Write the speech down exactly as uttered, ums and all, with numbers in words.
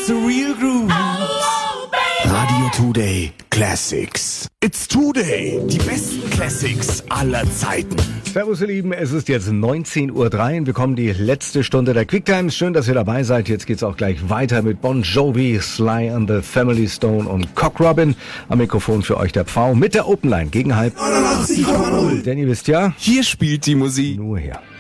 It's the real groove. Radio Today Classics. It's Today. Die besten Classics aller Zeiten. Servus ihr Lieben, es ist jetzt neunzehn Uhr drei und wir kommen die letzte Stunde der Quicktimes. Schön, dass ihr dabei seid. Jetzt geht's auch gleich weiter mit Bon Jovi, Sly and the Family Stone und Cock Robin. Am Mikrofon für euch der Pfau mit der Open Line gegen halb. neunundachtzig Komma null. Denn ihr wisst ja, hier spielt die Musik. Nur her.